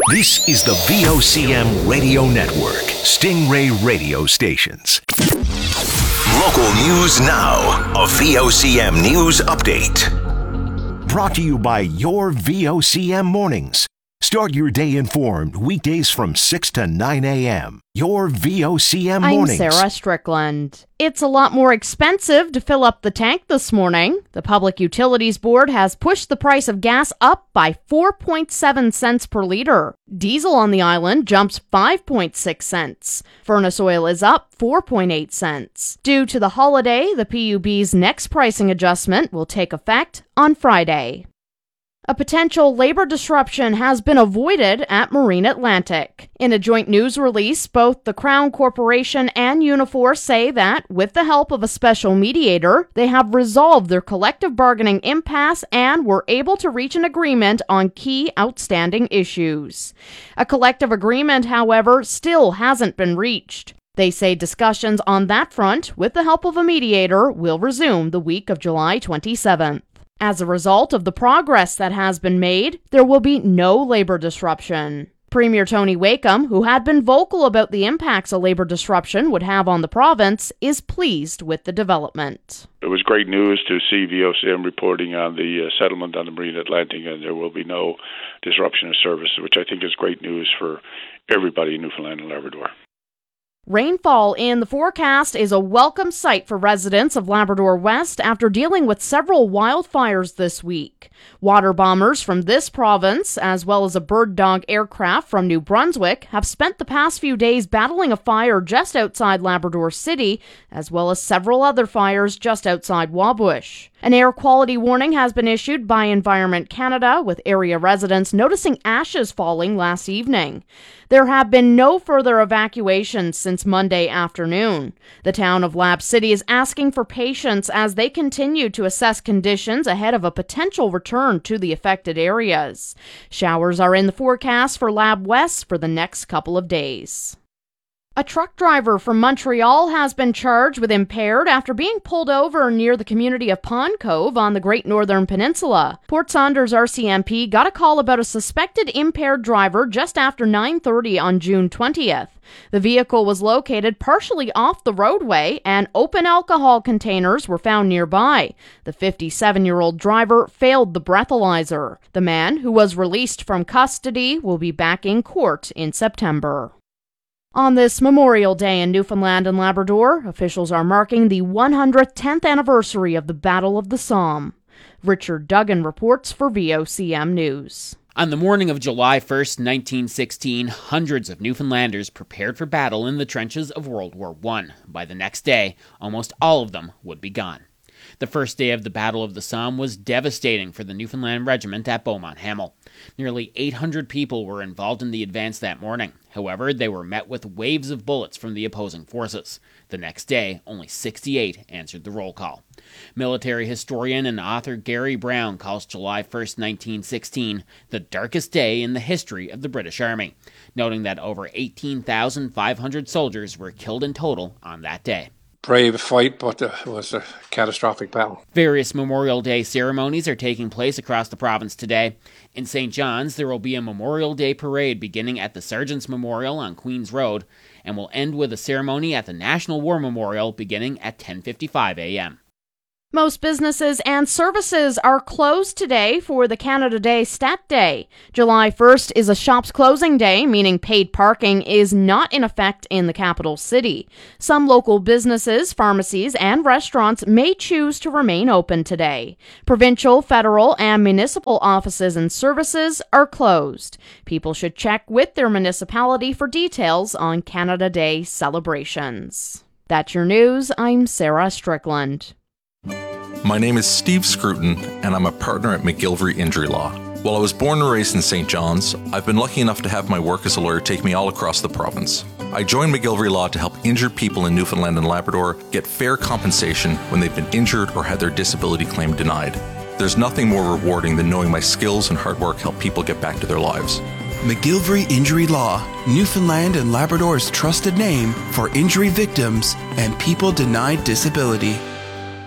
This is the VOCM Radio Network, Stingray Radio Stations. Local news now, a VOCM news update. Brought to you by your VOCM mornings. Start your day informed weekdays from 6 to 9 a.m. Your VOCM mornings. I'm Sarah Strickland. It's a lot more expensive to fill up the tank this morning. The Public Utilities Board has pushed the price of gas up by 4.7 cents per liter. Diesel on the island jumps 5.6 cents. Furnace oil is up 4.8 cents. Due to the holiday, the PUB's next pricing adjustment will take effect on Friday. A potential labor disruption has been avoided at Marine Atlantic. In a joint news release, both the Crown Corporation and Unifor say that, with the help of a special mediator, they have resolved their collective bargaining impasse and were able to reach an agreement on key outstanding issues. A collective agreement, however, still hasn't been reached. They say discussions on that front, with the help of a mediator, will resume the week of July 27th. As a result of the progress that has been made, there will be no labor disruption. Premier Tony Wakeham, who had been vocal about the impacts a labor disruption would have on the province, is pleased with the development. It was great news to see VOCM reporting on the settlement on the Marine Atlantic, and there will be no disruption of service, which I think is great news for everybody in Newfoundland and Labrador. Rainfall in the forecast is a welcome sight for residents of Labrador West after dealing with several wildfires this week. Water bombers from this province, as well as a Bird Dog aircraft from New Brunswick, have spent the past few days battling a fire just outside Labrador City, as well as several other fires just outside Wabush. An air quality warning has been issued by Environment Canada, with area residents noticing ashes falling last evening. There have been no further evacuations since Monday afternoon. The town of Lab City is asking for patience as they continue to assess conditions ahead of a potential return to the affected areas. Showers are in the forecast for Lab West for the next couple of days. A truck driver from Montreal has been charged with impaired after being pulled over near the community of Pond Cove on the Great Northern Peninsula. Port Saunders RCMP got a call about a suspected impaired driver just after 9:30 on June 20th. The vehicle was located partially off the roadway and open alcohol containers were found nearby. The 57-year-old driver failed the breathalyzer. The man, who was released from custody, will be back in court in September. On this Memorial Day in Newfoundland and Labrador, officials are marking the 110th anniversary of the Battle of the Somme. Richard Duggan reports for VOCM News. On the morning of July 1st, 1916, hundreds of Newfoundlanders prepared for battle in the trenches of World War I. By the next day, almost all of them would be gone. The first day of the Battle of the Somme was devastating for the Newfoundland Regiment at Beaumont Hamel. Nearly 800 people were involved in the advance that morning. However, they were met with waves of bullets from the opposing forces. The next day, only 68 answered the roll call. Military historian and author Gary Brown calls July 1st, 1916, the darkest day in the history of the British Army, noting that over 18,500 soldiers were killed in total on that day. Brave fight, but it was a catastrophic battle. Various Memorial Day ceremonies are taking place across the province today. In St. John's, there will be a Memorial Day parade beginning at the Sergeant's Memorial on Queen's Road and will end with a ceremony at the National War Memorial beginning at 10:55 a.m. Most businesses and services are closed today for the Canada Day Stat Day. July 1st is a shops closing day, meaning paid parking is not in effect in the capital city. Some local businesses, pharmacies, and restaurants may choose to remain open today. Provincial, federal, and municipal offices and services are closed. People should check with their municipality for details on Canada Day celebrations. That's your news. I'm Sarah Strickland. My name is Steve Scruton, and I'm a partner at McGillivray Injury Law. While I was born and raised in St. John's, I've been lucky enough to have my work as a lawyer take me all across the province. I joined McGillivray Law to help injured people in Newfoundland and Labrador get fair compensation when they've been injured or had their disability claim denied. There's nothing more rewarding than knowing my skills and hard work help people get back to their lives. McGillivray Injury Law, Newfoundland and Labrador's trusted name for injury victims and people denied disability.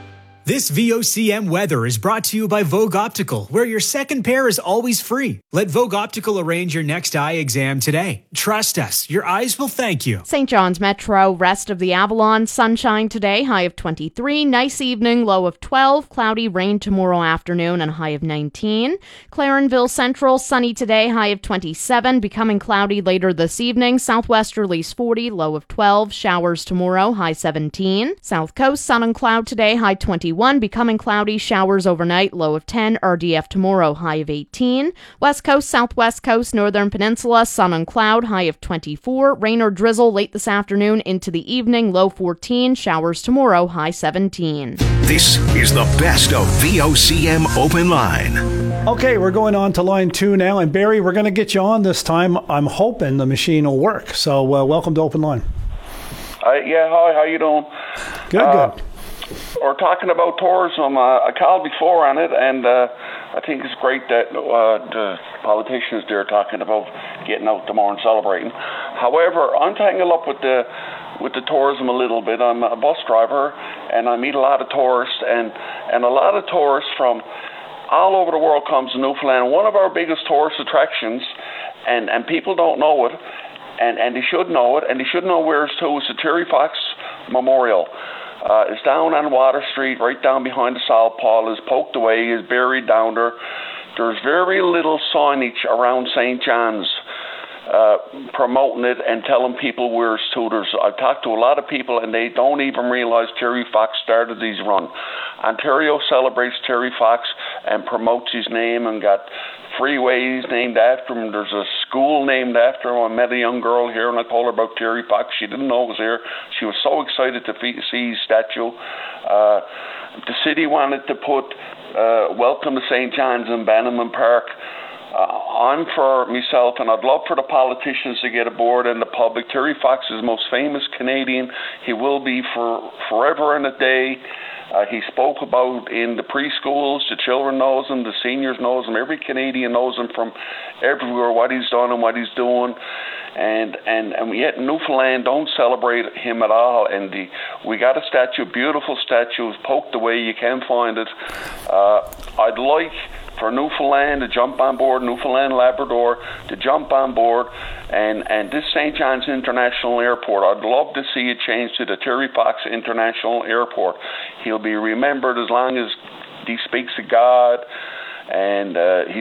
This VOCM weather is brought to you by Vogue Optical, where your second pair is always free. Let Vogue Optical arrange your next eye exam today. Trust us, your eyes will thank you. St. John's Metro, rest of the Avalon, sunshine today, high of 23. Nice evening, low of 12. Cloudy, rain tomorrow afternoon, and a high of 19. Clarenville Central, sunny today, high of 27. Becoming cloudy later this evening. Southwesterlies 40, low of 12. Showers tomorrow, high 17. South Coast, sun and cloud today, high 21. Becoming cloudy, showers overnight, low of 10. RDF tomorrow, high of 18. West Coast, Southwest Coast, Northern Peninsula, sun and cloud, high of 24. Rain or drizzle late this afternoon into the evening, low 14. Showers tomorrow, high 17. This is the best of VOCM Open Line. Okay, we're going on to line 2 now. And Barry, we're going to get you on this time. I'm hoping the machine will work. So welcome to Open Line. Yeah, hi, how you doing? Good. We're talking about tourism. I called before on it, and I think it's great that the politicians there are talking about getting out tomorrow and celebrating. However, I'm tangled up with the tourism a little bit. I'm a bus driver, and I meet a lot of tourists, and a lot of tourists from all over the world comes to Newfoundland. One of our biggest tourist attractions, and people don't know it, and they should know it, and they should know where it's to, is the Terry Fox Memorial. It's down on Water Street, right down behind the Salt Paul. It's poked away, is buried down there. There's very little signage around St. John's promoting it and telling people where it's to. I've talked to a lot of people, and they don't even realize Terry Fox started these run. Ontario celebrates Terry Fox and promotes his name and got freeways named after him. There's a school named after him. I met a young girl here, and I told her about Terry Fox. She didn't know it was here. She was so excited to see his statue. The city wanted to put Welcome to St. John's in Bannerman Park. I'm for myself, and I'd love for the politicians to get aboard and the public. Terry Fox is the most famous Canadian. He will be for forever and a day. He spoke about in the preschools. The children knows him. The seniors knows him. Every Canadian knows him from everywhere, what he's done and what he's doing. And yet Newfoundland don't celebrate him at all. And we got a statue, beautiful statue, poked away. You can't find it. I'd like for Newfoundland to jump on board, Newfoundland Labrador to jump on board, and this St. John's International Airport, I'd love to see it changed to the Terry Fox International Airport. He'll be remembered as long as he speaks of God, and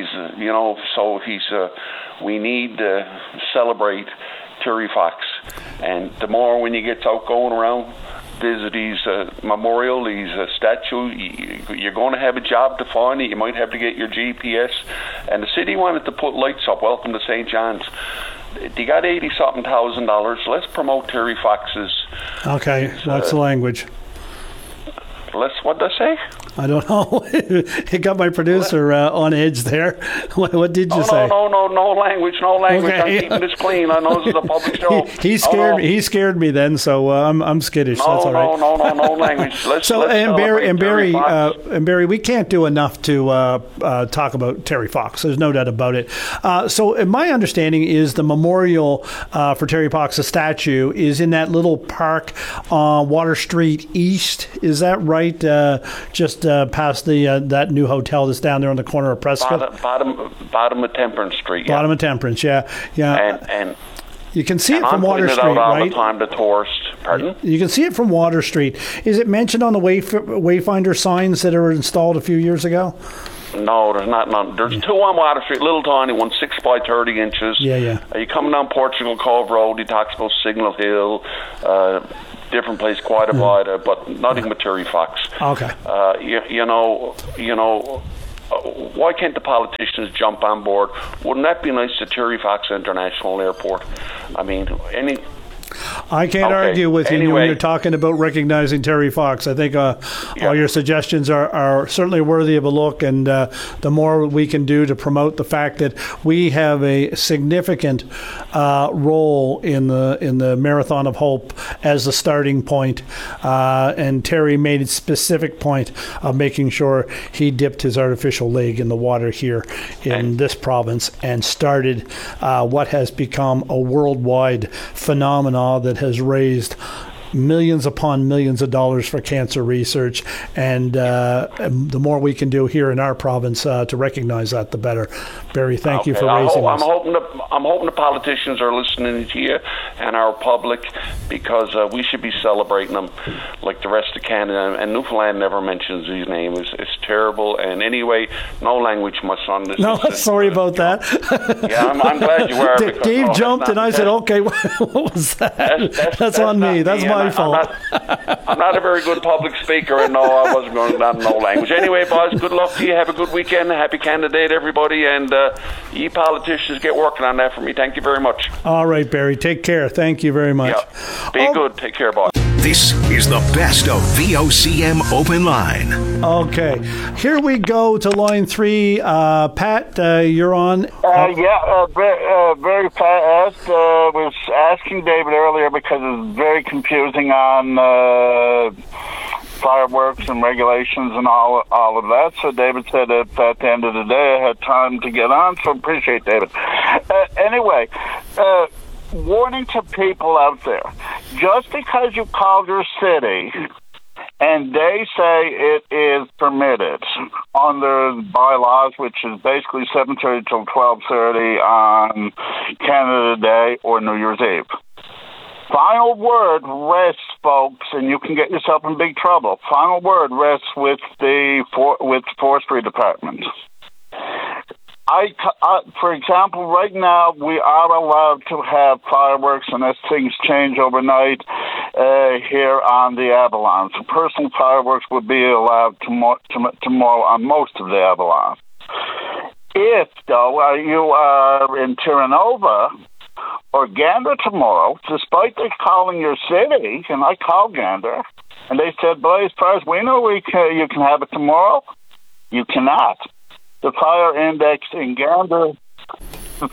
we need to celebrate Terry Fox. And the more when you get out going around, visit his memorial, his statue, you're going to have a job to find it. You might have to get your GPS. And the city wanted to put lights up, Welcome to St. John's. They got $80-something thousand. Let's promote Terry Fox's. Okay, what's the language? What did I say? I don't know. It got my producer on edge there. What did you say? No language. Okay. I'm keeping this clean. I know this is a public show. He scared me then, so I'm skittish. That's all right. No language. Barry, we can't do enough to talk about Terry Fox. There's no doubt about it. So my understanding is the memorial for Terry Fox, the statue, is in that little park on Water Street East. Is that right? Just past that new hotel that's down there on the corner of Prescott. Bottom of Temperance Street. Yeah. Bottom of Temperance, yeah. And you can see it from Water Street, all right? The time to tourists. Pardon? You can see it from Water Street. Is it mentioned on the Wayfinder signs that were installed a few years ago? No, there's not none. There's two on Water Street, little tiny one, 6 by 30 inches. Yeah. You coming down Portugal Cove Road, he talks about Signal Hill, different place, quite a bit, but nothing with Terry Fox. Okay. Why can't the politicians jump on board? Wouldn't that be nice to Terry Fox International Airport? I mean, I can't argue with you when you're talking about recognizing Terry Fox. I think all your suggestions are certainly worthy of a look, and the more we can do to promote the fact that we have a significant role in the Marathon of Hope as the starting point, and Terry made a specific point of making sure he dipped his artificial leg in the water here in this province and started what has become a worldwide phenomenon that has raised millions upon millions of dollars for cancer research, and the more we can do here in our province to recognize that, the better. Barry, thank you for raising this. I'm hoping the politicians are listening to you and our public, because we should be celebrating them like the rest of Canada. And Newfoundland never mentions these names. It's terrible. And anyway, no language, my son. Sorry about that. Yeah, I'm glad you were. Dave jumped, and I said, "Okay, what was that?" That's on me. That's my fault. I'm not a very good public speaker, and no, I wasn't going to no language. Anyway, boys, good luck to you. Have a good weekend. Happy Candidate, everybody, and you politicians get working on that for me. Thank you very much. All right, Barry. Take care. Thank you very much. Yeah. Be good. Take care, boys. This is the best of VOCM Open Line. Okay, here we go to line 3. Pat, you're on. Very fast. Was asking David earlier because it's very confusing on fireworks and regulations and all of that. So David said if at the end of the day I had time to get on, so appreciate David. Anyway, warning to people out there, just because you call your city and they say it is permitted under bylaws, which is basically 7:30 till 12:30 on Canada Day or New Year's Eve. Final word rests, folks, and you can get yourself in big trouble. Final word rests with the Forestry Department. For example, right now we are allowed to have fireworks unless things change overnight here on the Avalon. So personal fireworks would be allowed tomorrow on most of the Avalon. If, though, you are in Terranova or Gander tomorrow, despite they calling your city, and I called Gander, and they said, boy, as far as we know, you can have it tomorrow. You cannot. The fire index in Gander, and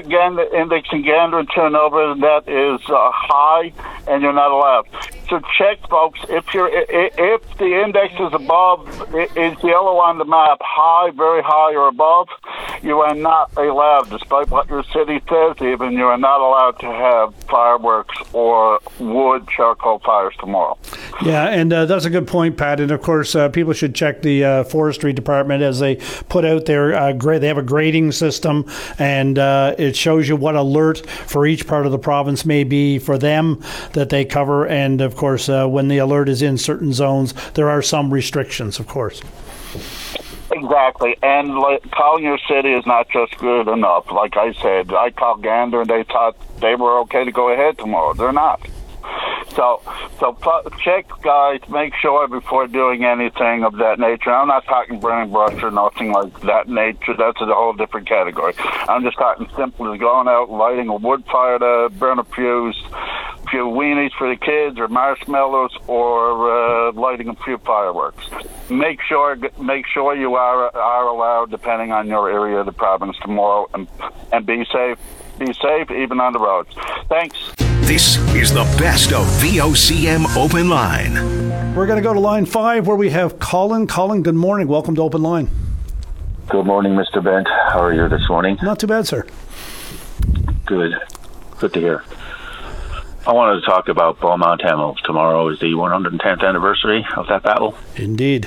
Terranova, that is high, and you're not allowed. So check, folks. If the index is above, it's yellow on the map, high, very high, or above, you are not allowed. Despite what your city says, even you are not allowed to have fireworks or wood charcoal fires tomorrow. Yeah, and that's a good point, Pat. And of course, people should check the Forestry Department as they put out their they have a grading system, and it shows you what alert for each part of the province may be for them that they cover. And of course, when the alert is in certain zones, there are some restrictions, of course. Exactly, and calling your city is not just good enough. Like I said, I called Gander, and they thought they were okay to go ahead tomorrow. They're not. So check, guys. Make sure before doing anything of that nature. I'm not talking burning brush or nothing like that nature. That's a whole different category. I'm just talking simply going out, lighting a wood fire to burn a few weenies for the kids, or marshmallows, or lighting a few fireworks. Make sure you are allowed, depending on your area of the province tomorrow, and be safe. Be safe, even on the roads. Thanks. This is the best of VOCM Open Line. We're going to go to line 5 where we have Colin. Colin, good morning. Welcome to Open Line. Good morning, Mr. Bent. How are you this morning? Not too bad, sir. Good. Good to hear. I wanted to talk about Beaumont Hamel. Tomorrow is the 110th anniversary of that battle. Indeed.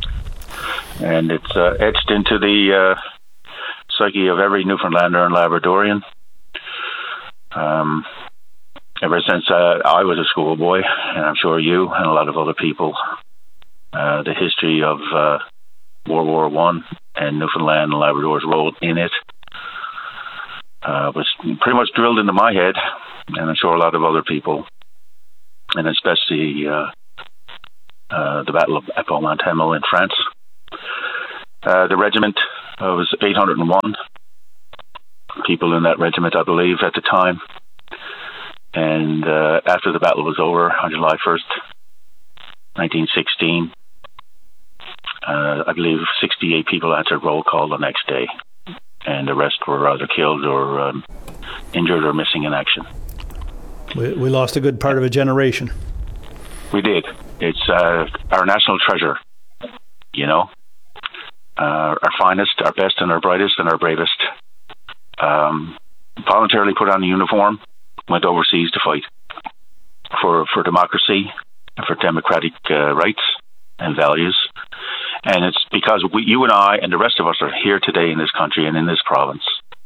And it's etched into the psyche of every Newfoundlander and Labradorian. Ever since I was a schoolboy, and I'm sure you and a lot of other people, the history of World War I and Newfoundland and Labrador's role in it was pretty much drilled into my head, and I'm sure a lot of other people, and especially the Battle of Beaumont Hamel in France. The regiment was 801 people in that regiment, I believe, at the time. And after the battle was over on July 1st, 1916, I believe 68 people answered roll call the next day, and the rest were either killed or injured or missing in action. We lost a good part of a generation. We did. It's our national treasure, you know. Our finest, our best, and our brightest, and our bravest. Voluntarily put on a uniform, went overseas to fight for democracy, for democratic rights and values. And it's because you and I and the rest of us are here today in this country and in this province.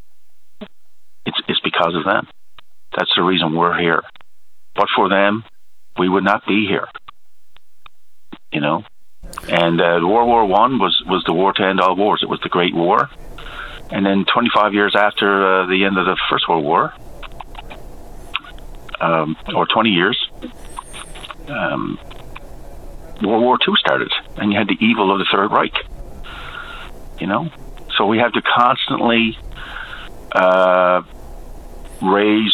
It's because of them. That's the reason we're here. But for them, we would not be here. You know? And World War I was the war to end all wars. It was the Great War. And then 25 years after the end of the First World War, or 20 years, World War II started, and you had the evil of the Third Reich. You know? So we have to constantly raise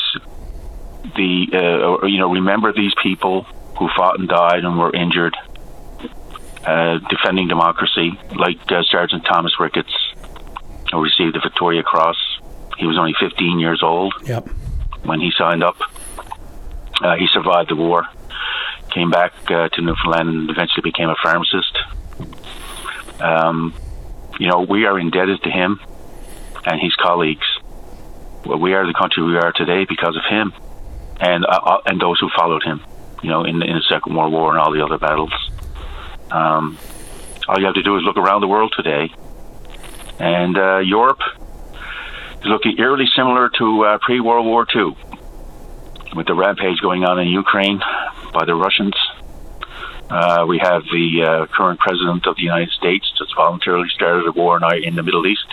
remember these people who fought and died and were injured, defending democracy, like Sergeant Thomas Ricketts, who received the Victoria Cross. He was only 15 years old when he signed up. He survived the war, came back to Newfoundland, and eventually became a pharmacist. We are indebted to him and his colleagues. Well, we are the country we are today because of him and those who followed him, in the Second World War and all the other battles. All you have to do is look around the world today, and Europe is looking eerily similar to pre-World War II, with the rampage going on in Ukraine by the Russians. We have the current president of the United States just voluntarily started a war in the Middle East.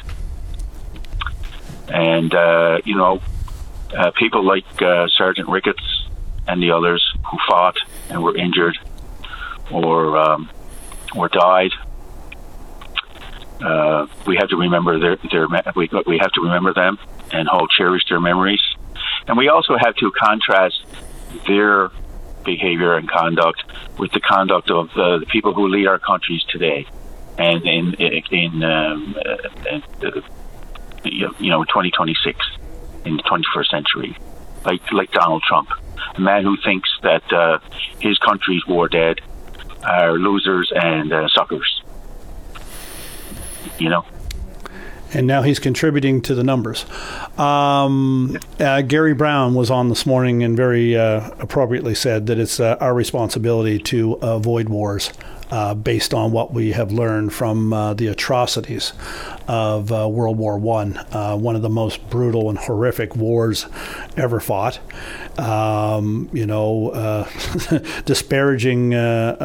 And, people like Sergeant Ricketts and the others who fought and were injured or died, we have to remember we have to remember them and cherish their memories. And we also have to contrast their behavior and conduct with the conduct of the people who lead our countries today, and in 2026, in the 21st century, like Donald Trump, a man who thinks that his country's war dead are losers and suckers. And now he's contributing to the numbers. Gary Brown was on this morning and very appropriately said that it's our responsibility to avoid wars based on what we have learned from the atrocities of World War I, one of the most brutal and horrific wars ever fought. Disparaging,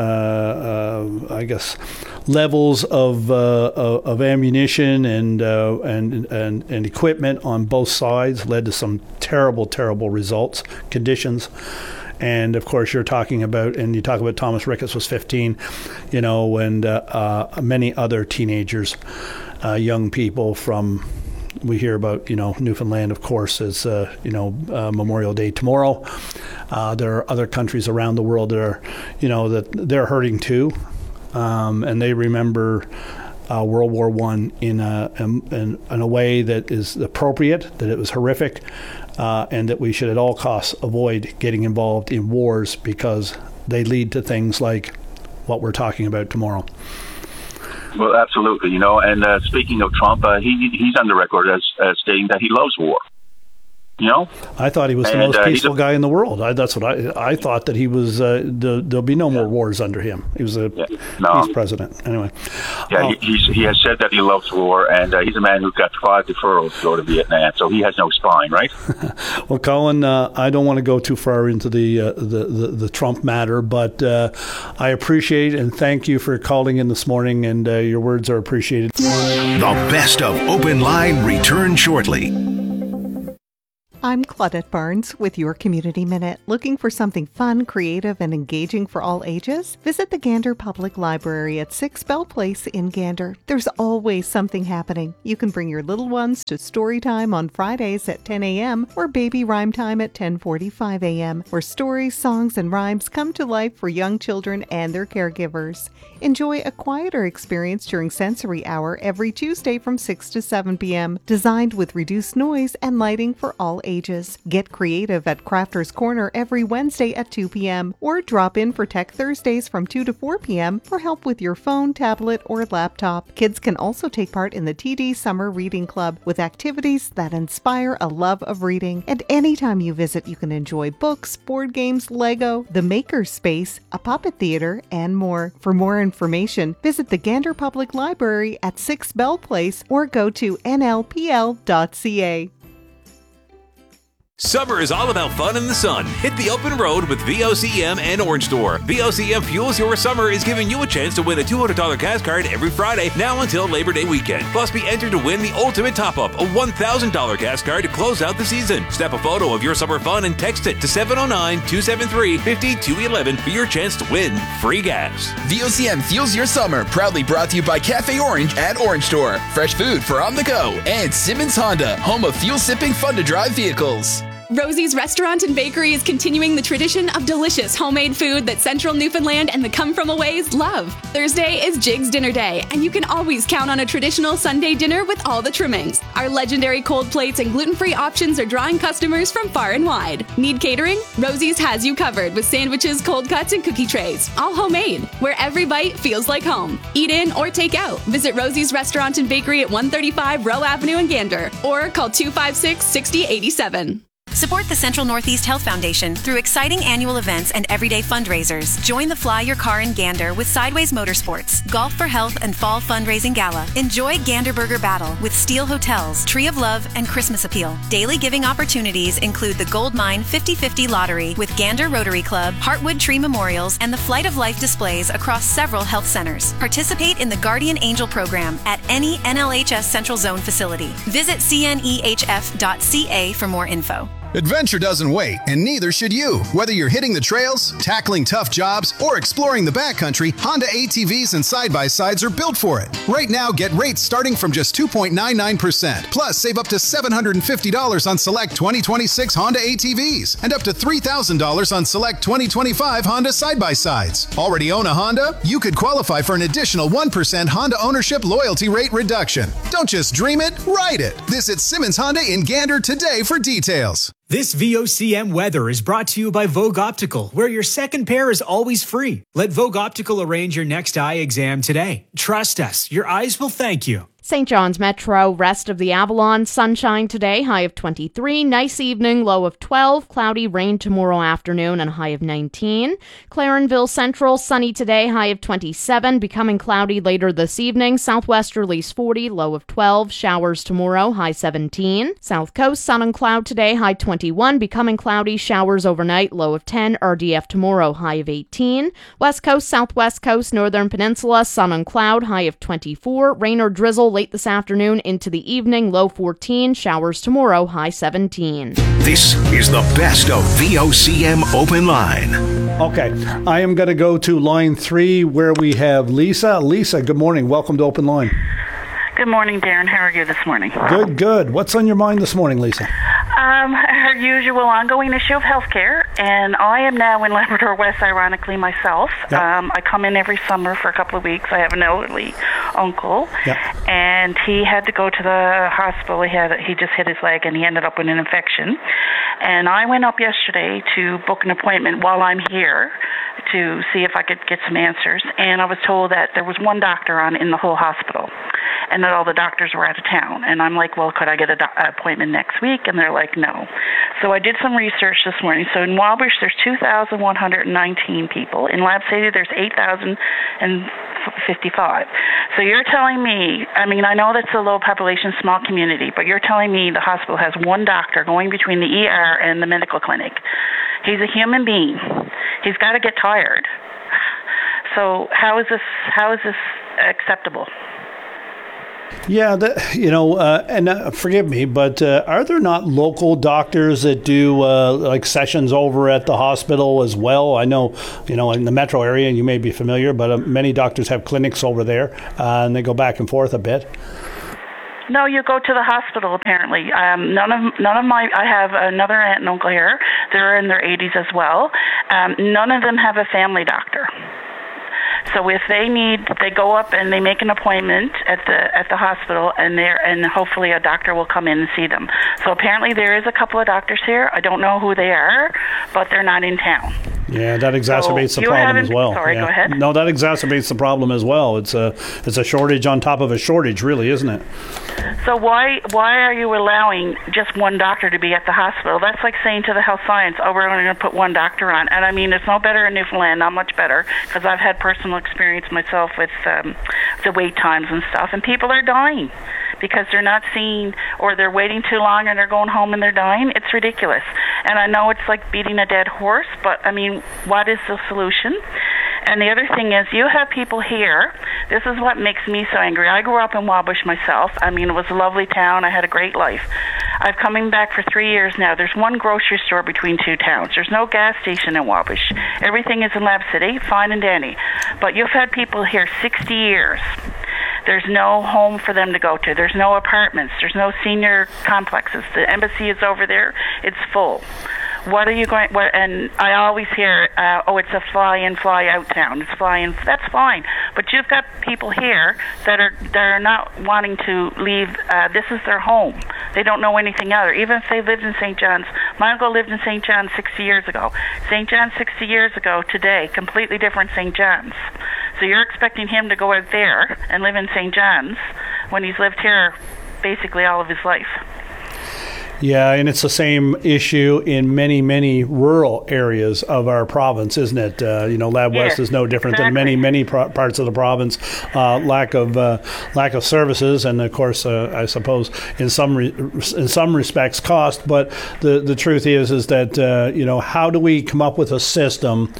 I guess, levels of ammunition and equipment on both sides led to some terrible results, conditions. And of course, you talk about Thomas Ricketts was 15, and many other teenagers, young people we hear about, Newfoundland, of course, is, Memorial Day tomorrow. There are other countries around the world that are, that they're hurting too. And they remember World War I in a way that is appropriate, that it was horrific, and that we should at all costs avoid getting involved in wars because they lead to things like what we're talking about tomorrow. Well, absolutely, and speaking of Trump, he's on the record as stating that he loves war. I thought he was the most peaceful guy in the world. That's what I thought, that he was. There'll be no more wars under him. He was a peace president. Anyway. Yeah, he has said that he loves war, and he's a man who's got 5 deferrals to go to Vietnam, so he has no spine, right? Well, Colin, I don't want to go too far into the Trump matter, but I appreciate and thank you for calling in this morning, and your words are appreciated. The best of Open Line returns shortly. I'm Claudette Barnes with your Community Minute. Looking for something fun, creative, and engaging for all ages? Visit the Gander Public Library at 6 Bell Place in Gander. There's always something happening. You can bring your little ones to story time on Fridays at 10 a.m. or baby rhyme time at 10:45 a.m., where stories, songs, and rhymes come to life for young children and their caregivers. Enjoy a quieter experience during Sensory Hour every Tuesday from 6 to 7 p.m., designed with reduced noise and lighting for all ages. ages. Get creative at Crafters Corner every Wednesday at 2 p.m. or drop in for Tech Thursdays from 2 to 4 p.m. for help with your phone, tablet, or laptop. Kids can also take part in the TD Summer Reading Club with activities that inspire a love of reading. And anytime you visit, you can enjoy books, board games, Lego, the Maker's Space, a puppet theater, and more. For more information, visit the Gander Public Library at 6 Bell Place or go to nlpl.ca. Summer is all about fun in the sun. Hit the open road with VOCM and Orange Store. VOCM Fuels Your Summer is giving you a chance to win a $200 gas card every Friday now until Labor Day weekend. Plus, be entered to win the ultimate top-up, a $1,000 gas card to close out the season. Snap a photo of your summer fun and text it to 709-273-5211 for your chance to win free gas. VOCM Fuels Your Summer, proudly brought to you by Cafe Orange at Orange Store. Fresh food for on the go. And Simmons Honda, home of fuel-sipping, fun-to-drive vehicles. Rosie's Restaurant and Bakery is continuing the tradition of delicious homemade food that Central Newfoundland and the come-from-aways love. Thursday is Jig's Dinner Day, and you can always count on a traditional Sunday dinner with all the trimmings. Our legendary cold plates and gluten-free options are drawing customers from far and wide. Need catering? Rosie's has you covered with sandwiches, cold cuts, and cookie trays, all homemade, where every bite feels like home. Eat in or take out. Visit Rosie's Restaurant and Bakery at 135 Rowe Avenue in Gander, or call 256-6087. Support the Central Northeast Health Foundation through exciting annual events and everyday fundraisers. Join the Fly Your Car in Gander with Sideways Motorsports, Golf for Health and Fall Fundraising Gala. Enjoy Gander Burger Battle with Steel Hotels, Tree of Love, and Christmas Appeal. Daily giving opportunities include the Gold Mine 50/50 Lottery with Gander Rotary Club, Heartwood Tree Memorials, and the Flight of Life displays across several health centers. Participate in the Guardian Angel program at any NLHS Central Zone facility. Visit cnehf.ca for more info. Adventure doesn't wait, and neither should you. Whether you're hitting the trails, tackling tough jobs, or exploring the backcountry, Honda ATVs and side-by-sides are built for it. Right now, get rates starting from just 2.99%. Plus, save up to $750 on select 2026 Honda ATVs and up to $3,000 on select 2025 Honda side-by-sides. Already own a Honda? You could qualify for an additional 1% Honda ownership loyalty rate reduction. Don't just dream it, ride it. Visit Simmons Honda in Gander today for details. This VOCM weather is brought to you by Vogue Optical, where your second pair is always free. Let Vogue Optical arrange your next eye exam today. Trust us, your eyes will thank you. St. John's Metro, rest of the Avalon, sunshine today, high of 23. Nice evening, low of 12. Cloudy, rain tomorrow afternoon, and high of 19. Clarenville Central, sunny today, high of 27. Becoming cloudy later this evening. Southwesterlies 40, low of 12. Showers tomorrow, high 17. South Coast, sun and cloud today, high 21. Becoming cloudy, showers overnight, low of 10. RDF tomorrow, high of 18. West Coast, Southwest Coast, Northern Peninsula, sun and cloud, high of 24. Rain or drizzle late this afternoon into the evening, low 14. Showers tomorrow, high 17. This is the best of VOCM Open Line. Okay, I am going to go to line 3 where we have Lisa. Lisa, good morning. Welcome to Open Line. Good morning, Darren. How are you this morning? Good. What's on your mind this morning, Lisa? Our usual ongoing issue of healthcare, and I am now in Labrador West, ironically, myself. Yep. I come in every summer for a couple of weeks. I have an elderly uncle, and he had to go to the hospital. He just hit his leg, and he ended up with an infection. And I went up yesterday to book an appointment while I'm here to see if I could get some answers, and I was told that there was one doctor on in the whole hospital, and that all the doctors were out of town. And I'm like, well, could I get an appointment next week? And they're like, no. So I did some research this morning. So in Wallbridge, there's 2,119 people. In Lab City, there's 8,055. So you're telling me, I mean, I know that's a low population, small community, but you're telling me the hospital has one doctor going between the ER and the medical clinic. He's a human being. He's got to get tired. So how is this acceptable? Yeah, and forgive me, but are there not local doctors that do like sessions over at the hospital as well? I know, in the metro area, and you may be familiar, but many doctors have clinics over there, and they go back and forth a bit. No, you go to the hospital, apparently. None of my, I have another aunt and uncle here. They're in their 80s as well. None of them have a family doctor. So if they go up and they make an appointment at the hospital, and hopefully a doctor will come in and see them. So apparently there is a couple of doctors here. I don't know who they are, but they're not in town. Yeah, that exacerbates the problem as well. Sorry, yeah. Go ahead. No, that exacerbates the problem as well. It's a shortage on top of a shortage, really, isn't it? So why are you allowing just one doctor to be at the hospital? That's like saying to the health science, oh, we're only going to put one doctor on. And I mean, it's no better in Newfoundland, not much better, because I've had personal experience myself with the wait times and stuff, and people are dying because they're not seeing, or they're waiting too long and they're going home and they're dying. It's ridiculous. And I know it's like beating a dead horse, but I mean, what is the solution? And the other thing is, you have people here. This is what makes me so angry. I grew up in Wabush myself. I mean, it was a lovely town. I had a great life. I've coming back for 3 years now. There's one grocery store between two towns. There's no gas station in Wabush. Everything is in Lab City, fine and dandy. But you've had people here 60 years. There's no home for them to go to. There's no apartments. There's no senior complexes. The embassy is over there. It's full. What are you going? And I always hear, it's a fly-in, fly-out town. It's fly-in. That's fine, but you've got people here that are not wanting to leave. This is their home. They don't know anything other. Even if they lived in St. John's, my uncle lived in St. John's 60 years ago. St. John's 60 years ago today, completely different St. John's. So you're expecting him to go out there and live in St. John's when he's lived here basically all of his life. Yeah, and it's the same issue in many, many rural areas of our province, isn't it? Lab West is no different than many parts of the province. Lack of services, and of course, I suppose in some respects, cost. But the truth is that how do we come up with a system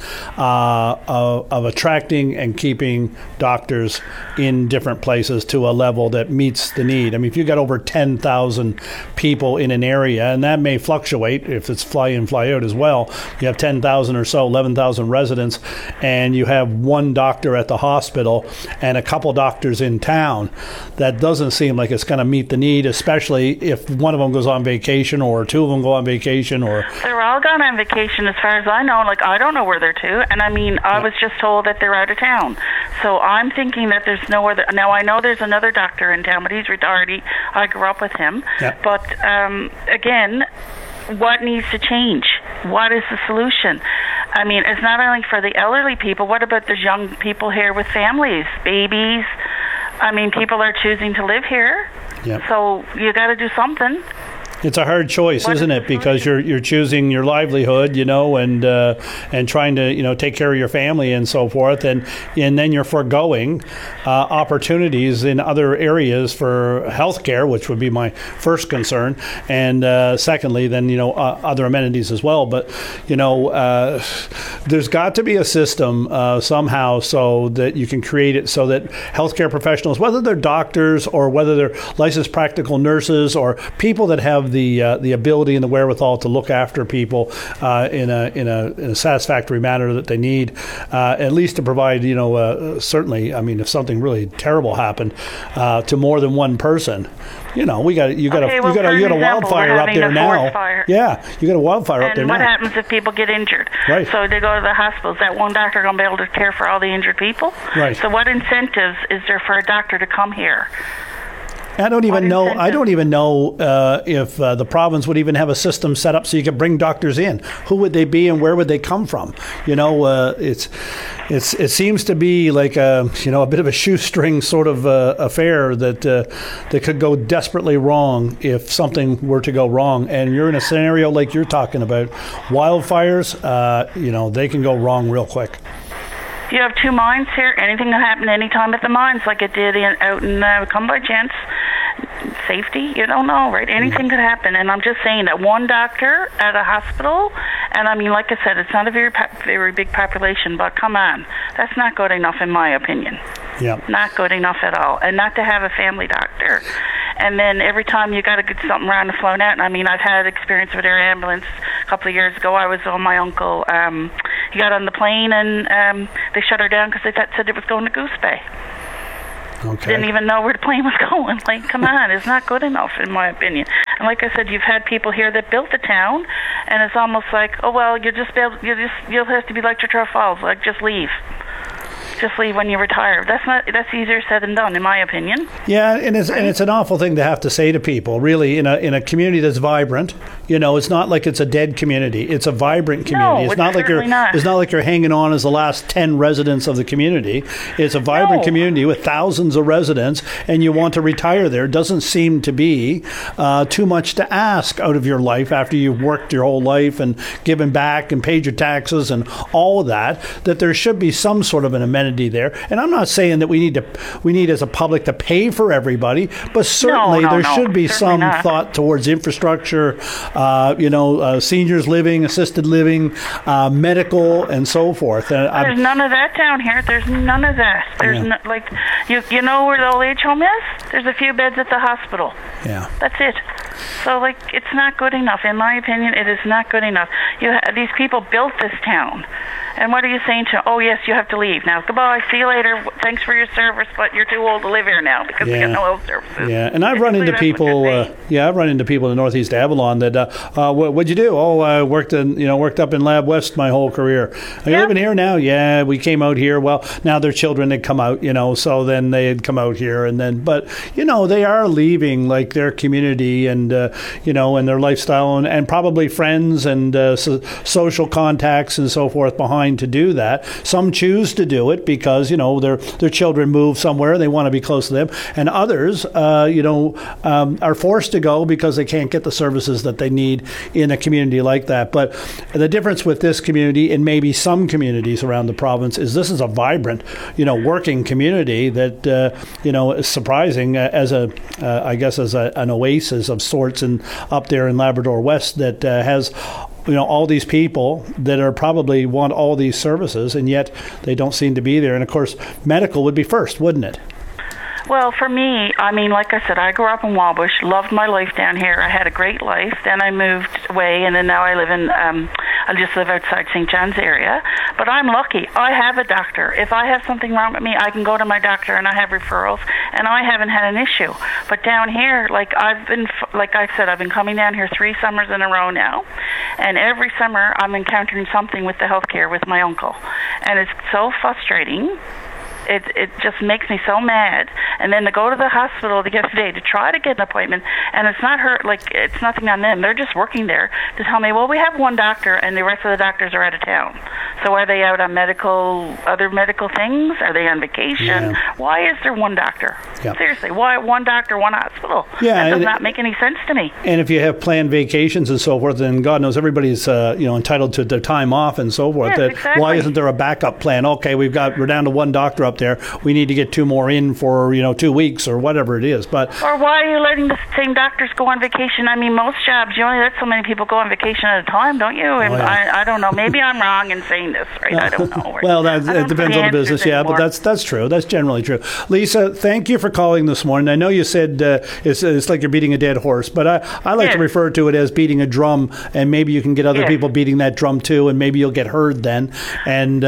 of attracting and keeping doctors in different places to a level that meets the need? I mean, if you got over 10,000 people in an area, and that may fluctuate if it's fly in, fly out as well. You have 10,000 or so, 11,000 residents, and you have one doctor at the hospital and a couple doctors in town. That doesn't seem like it's going to meet the need, especially if one of them goes on vacation or two of them go on vacation. Or they're all gone on vacation as far as I know. Like, I don't know where they're to, and I mean, I was just told that they're out of town. So I'm thinking that there's no other. Now, I know there's another doctor in town, but he's retired. I grew up with him. Yep. But again, what needs to change? What is the solution? I mean, it's not only for the elderly people. What about the young people here with families, babies? I mean, people are choosing to live here. Yep. So you got to do something. It's a hard choice, isn't it? Because you're choosing your livelihood, and trying to, take care of your family and so forth, and then you're foregoing opportunities in other areas for healthcare, which would be my first concern, and secondly, then other amenities as well. But there's got to be a system somehow so that you can create it so that healthcare professionals, whether they're doctors or whether they're licensed practical nurses or people that have the ability and the wherewithal to look after people in a satisfactory manner that they need, at least to provide, certainly, I mean, if something really terrible happened to more than one person, you got a wildfire up there now. Yeah, you got a wildfire up there now. And what happens if people get injured? Right. So they go to the hospitals. That one doctor going to be able to care for all the injured people? Right. So what incentives is there for a doctor to come here? I don't even know if the province would even have a system set up so you could bring doctors in. Who would they be and where would they come from? It seems to be like a bit of a shoestring sort of affair that could go desperately wrong if something were to go wrong. And you're in a scenario like you're talking about, wildfires. They can go wrong real quick. You have two mines here. Anything can happen anytime at the mines, like it did out in Come By Chance. Safety, you don't know, right? Anything could happen. And I'm just saying that one doctor at a hospital, and I mean, like I said, it's not a very big population, but come on. That's not good enough in my opinion. Yeah. Not good enough at all. And not to have a family doctor. And then every time you got to get something around and flown out. And I mean, I've had experience with air ambulance a couple of years ago. I was on my uncle. He got on the plane and they shut her down because they said it was going to Goose Bay. Okay. Didn't even know where the plane was going. Like, come on, it's not good enough in my opinion. And like I said, you've had people here that built the town, and it's almost like, oh well, you'll have to be like Churchill Falls, like just leave. just leave when you retire. That's easier said than done, in my opinion. Yeah, and it's an awful thing to have to say to people. Really, in a community that's vibrant, it's not like it's a dead community. It's a vibrant community. No, it's not like it's not like you're hanging on as the last 10 residents of the community. It's a vibrant community with thousands of residents, and you want to retire there. It doesn't seem to be too much to ask out of your life after you've worked your whole life and given back and paid your taxes and all of that there should be some sort of an amenity there. And I'm not saying that we need as a public to pay for everybody, but certainly there should be some thought towards infrastructure, seniors living, assisted living, medical, and so forth. There's none of that down here. There's none of that. There's you know where the old age home is? There's a few beds at the hospital. Yeah. That's it. So, it's not good enough. In my opinion, it is not good enough. These people built this town. And what are you saying to, oh, yes, you have to leave. Now, goodbye, see you later, thanks for your service, but you're too old to live here now because we got no health services. Yeah, and I've run into people, I've run into people in Northeast Avalon that, what'd you do? Oh, I worked up in Lab West my whole career. Are you living here now? Yeah, we came out here. Well, now their children had come out, so then they had come out here. But they are leaving, their community and, and their lifestyle and probably friends and social contacts and so forth behind to do that. Some choose to do it because their children move somewhere, they want to be close to them, and others are forced to go because they can't get the services that they need in a community like that. But the difference with this community and maybe some communities around the province is this is a vibrant working community that is surprising as an oasis of sorts and up there in Labrador West that has all these people that are probably want all these services, and yet they don't seem to be there. And of course, medical would be first, wouldn't it? Well, for me, like I said, I grew up in Wabush, loved my life down here. I had a great life. Then I moved away, and then now I live in, I just live outside St. John's area. But I'm lucky. I have a doctor. If I have something wrong with me, I can go to my doctor, and I have referrals, and I haven't had an issue. But down here, I've been coming down here 3 summers in a row now, and every summer I'm encountering something with the healthcare with my uncle. And it's so frustrating. It just makes me so mad. And then to go to the hospital to try to get an appointment, and it's not it's nothing on them. They're just working there to tell me, well, we have one doctor and the rest of the doctors are out of town. So are they out on other medical things? Are they on vacation? Yeah. Why is there one doctor? Yeah. Seriously, why one doctor, one hospital? Yeah, that does not make any sense to me. And if you have planned vacations and so forth, then God knows everybody's entitled to their time off and so forth. Yes, exactly. Why isn't there a backup plan? Okay, we're down to one doctor up there. We need to get 2 more in for 2 weeks or whatever it is. Or why are you letting the same doctors go on vacation? I mean, most jobs you only let so many people go on vacation at a time, don't you? And I don't know. Maybe I'm wrong in saying this, right? I don't know. Well, it depends on the business, anymore. But that's true. That's generally true. Lisa, thank you for calling this morning. I know you said it's like you're beating a dead horse, but I like to refer to it as beating a drum, and maybe you can get other people beating that drum too, and maybe you'll get heard then, and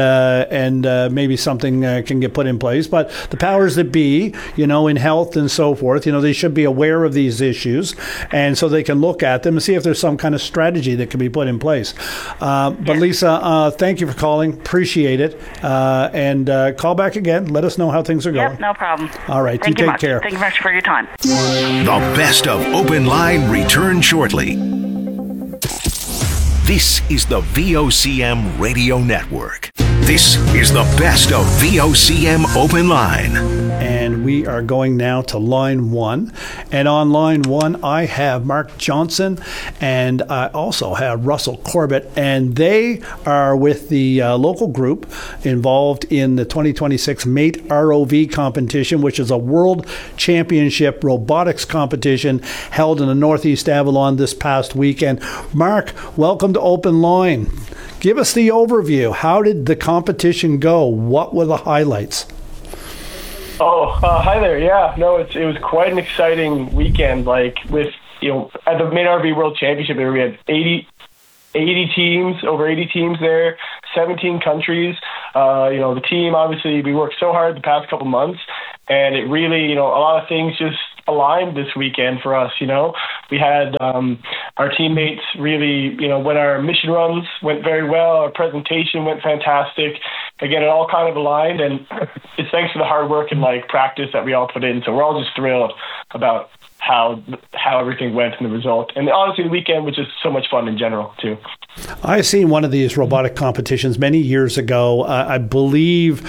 maybe something can get put in place. But the powers that be, in health and so forth, they should be aware of these issues, and so they can look at them and see if there's some kind of strategy that can be put in place. But Lisa, thank you for calling. Appreciate it. And call back again. Let us know how things are going. Yep, no problem. All right. Thank you take much. care. Thank you much for your time. The best of Open Line return shortly. This is the VOCM Radio Network. This is the best of VOCM Open Line. And we are going now to line 1. And on line 1, I have Mark Johnson, and I also have Russell Corbett. And they are with the local group involved in the 2026 MATE ROV competition, which is a world championship robotics competition held in the Northeast Avalon this past weekend. Mark, welcome to Open Line. Give us the overview. How did the competition go? What were the highlights? Hi there. Yeah, no, it was quite an exciting weekend. With at the MATE ROV World Championship, we had 80 teams, over 80 teams there, 17 countries. The team, obviously, we worked so hard the past couple months, and it really, a lot of things just aligned this weekend for us. We had our teammates really, when our mission runs went very well, our presentation went fantastic, again, it all kind of aligned, and it's thanks to the hard work and like practice that we all put in. So we're all just thrilled about how everything went and the result. And honestly, the weekend was just so much fun in general too. I've seen one of these robotic competitions many years ago. I believe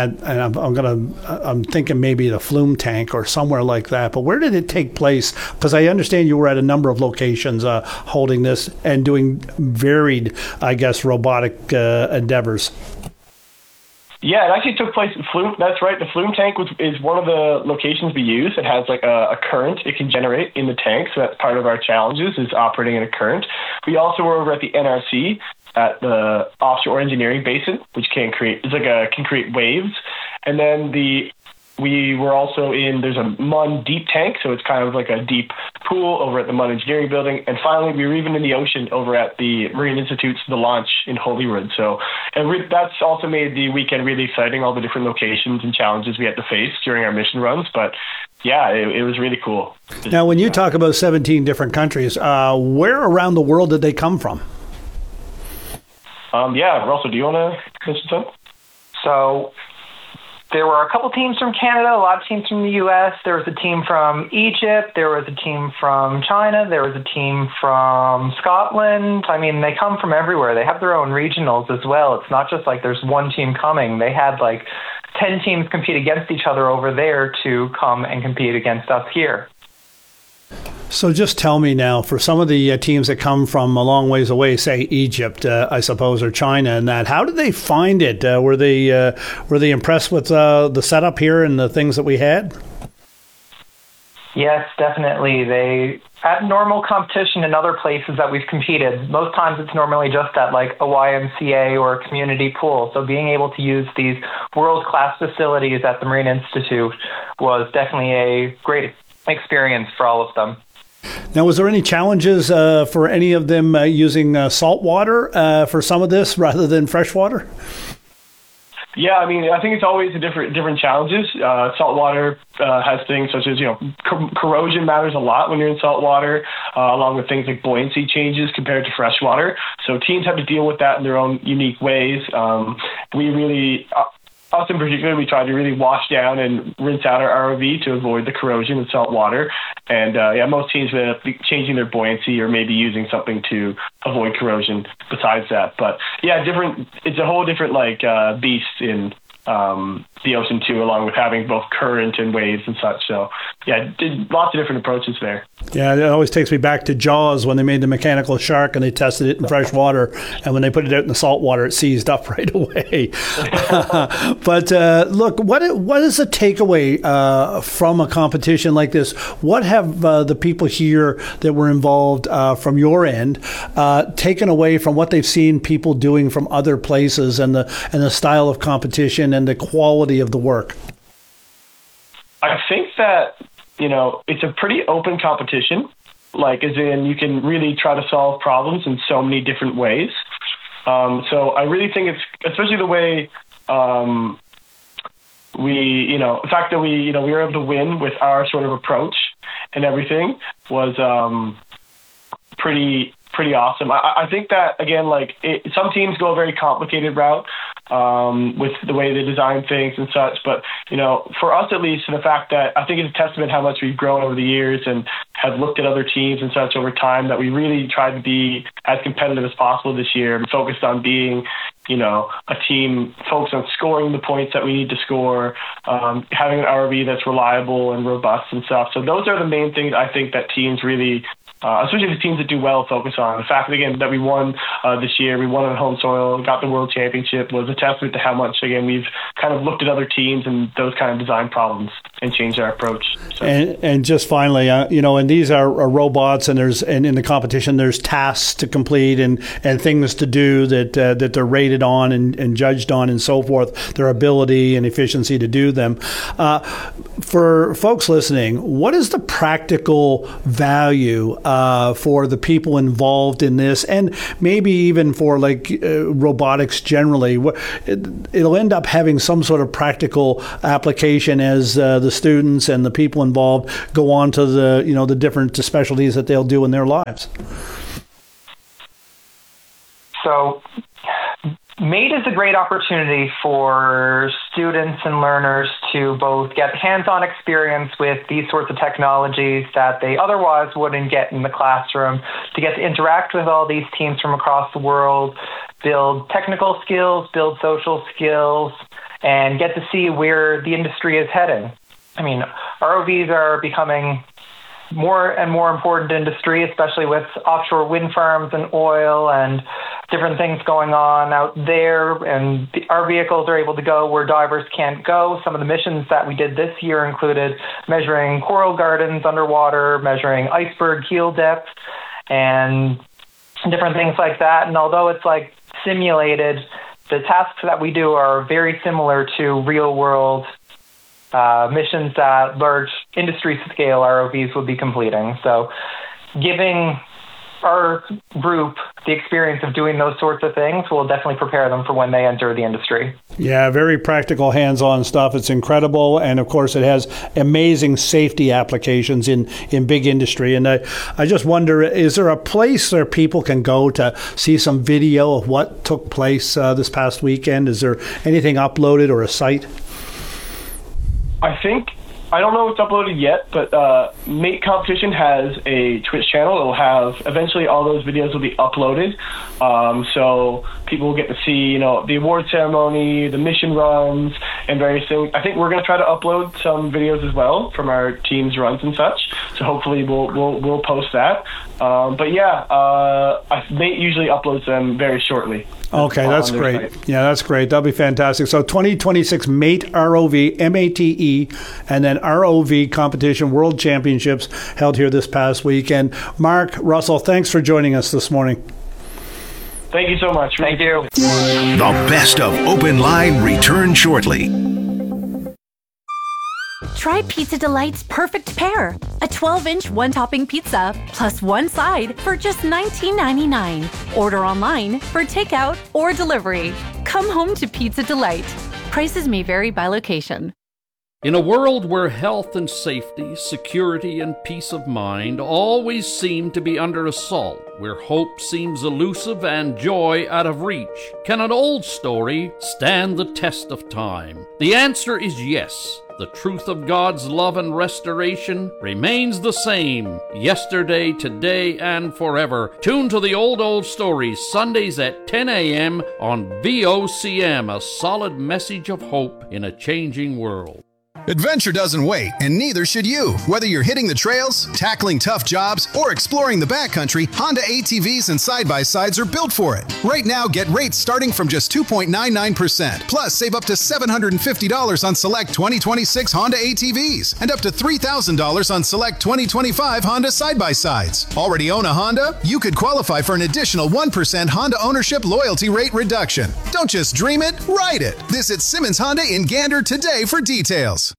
I'm thinking maybe the Flume Tank or somewhere like that. But where did it take place? Because I understand you were at a number of locations holding this and doing varied, I guess, robotic endeavors. Yeah, it actually took place at Flume. That's right. The Flume Tank is one of the locations we use. It has like a current it can generate in the tank, so that's part of our challenges is operating in a current. We also were over at the NRC at the Offshore Engineering Basin, which can create waves, and then we were also there's a MUN deep tank, so it's kind of like a deep pool over at the MUN Engineering Building. And finally, we were even in the ocean over at the Marine Institute's The Launch in Holyrood. So that's also made the weekend really exciting, all the different locations and challenges we had to face during our mission runs. But yeah, it was really cool. Now, when you talk about 17 different countries, where around the world did they come from? Yeah, Russell, do you want to mention something? So there were a couple teams from Canada, a lot of teams from the U.S. There was a team from Egypt. There was a team from China. There was a team from Scotland. I mean, they come from everywhere. They have their own regionals as well. It's not just like there's one team coming. They had like 10 teams compete against each other over there to come and compete against us here. So just tell me now, for some of the teams that come from a long ways away, say Egypt, I suppose, or China, and that, how did they find it? Were they impressed with the setup here and the things that we had? Yes, definitely. They at normal competition in other places that we've competed, most times it's normally just at like a YMCA or a community pool. So being able to use these world-class facilities at the Marine Institute was definitely a great experience for all of them. Now, was there any challenges for any of them using salt water for some of this rather than fresh water? Yeah, I mean, I think it's always different challenges. Salt water has things such as, corrosion matters a lot when you're in salt water, along with things like buoyancy changes compared to fresh water. So teams have to deal with that in their own unique ways. We really... Us in particular, we try to really wash down and rinse out our ROV to avoid the corrosion of salt water. And most teams will be changing their buoyancy or maybe using something to avoid corrosion besides that. But yeah, it's a whole different beast in the ocean too, along with having both current and waves and such. So yeah, lots of different approaches there. Yeah, it always takes me back to Jaws when they made the mechanical shark and they tested it in fresh water, and when they put it out in the salt water, it seized up right away. But look, what is the takeaway from a competition like this? What have the people here that were involved from your end taken away from what they've seen people doing from other places and the style of competition and the quality of the work? I think that, it's a pretty open competition, as in you can really try to solve problems in so many different ways. So I really think it's, especially the way the fact that we were able to win with our sort of approach and everything was pretty awesome. I think that, again, some teams go a very complicated route with the way they design things and such. But, for us at least, the fact that I think it's a testament how much we've grown over the years and have looked at other teams and such over time, that we really tried to be as competitive as possible this year and focused on being, a team focused on scoring the points that we need to score, having an ROV that's reliable and robust and stuff. So those are the main things I think that teams really, especially the teams that do well, focus on. The fact, again, that we won this year, we won on home soil, got the world championship, was a testament to how much, again, we've kind of looked at other teams and those kind of design problems and changed our approach. So. And just finally, and these are robots, and in the competition there's tasks to complete and things to do that they're rated on and judged on and so forth, their ability and efficiency to do them. For folks listening, what is the practical value for the people involved in this, and maybe even for robotics generally? It'll end up having some sort of practical application as the students and the people involved go on to the different specialties that they'll do in their lives. So MATE is a great opportunity for students and learners to both get hands-on experience with these sorts of technologies that they otherwise wouldn't get in the classroom, to get to interact with all these teams from across the world, build technical skills, build social skills, and get to see where the industry is heading. I mean, ROVs are becoming more and more important industry, especially with offshore wind farms and oil and different things going on out there. And our vehicles are able to go where divers can't go. Some of the missions that we did this year included measuring coral gardens underwater, measuring iceberg keel depth, and different things like that. And although it's like simulated, the tasks that we do are very similar to real world missions that large industry scale ROVs would be completing. So giving our group the experience of doing those sorts of things will definitely prepare them for when they enter the industry. Yeah, very practical, hands-on stuff. It's incredible. And of course, it has amazing safety applications in big industry. And I just wonder, is there a place where people can go to see some video of what took place this past weekend? Is there anything uploaded or a site? I don't know if it's uploaded yet, but MATE Competition has a Twitch channel. It'll have, eventually all those videos will be uploaded. So people will get to see, the award ceremony, the mission runs, and various things. I think we're going to try to upload some videos as well from our team's runs and such. So hopefully we'll post that. But yeah, MATE usually uploads them very shortly. Okay, that's great. Yeah, that's great. That'll be fantastic. So 2026 MATE ROV, MATE, and then ROV Competition World Championships held here this past week. And Mark, Russell, thanks for joining us this morning. Thank you so much. Thank you. The best of Open Line returns shortly. Try Pizza Delight's Perfect Pair, a 12-inch one-topping pizza plus one side for just $19.99. Order online for takeout or delivery. Come home to Pizza Delight. Prices may vary by location. In a world where health and safety, security and peace of mind always seem to be under assault, where hope seems elusive and joy out of reach, can an old story stand the test of time? The answer is yes. The truth of God's love and restoration remains the same, yesterday, today, and forever. Tune to the Old Stories, Sundays at 10 a.m. on VOCM, a solid message of hope in a changing world. Adventure doesn't wait, and neither should you. Whether you're hitting the trails, tackling tough jobs, or exploring the backcountry, Honda ATVs and side-by-sides are built for it. Right now, get rates starting from just 2.99%. Plus, save up to $750 on select 2026 Honda ATVs and up to $3,000 on select 2025 Honda side-by-sides. Already own a Honda? You could qualify for an additional 1% Honda ownership loyalty rate reduction. Don't just dream it, ride it. Visit Simmons Honda in Gander today for details.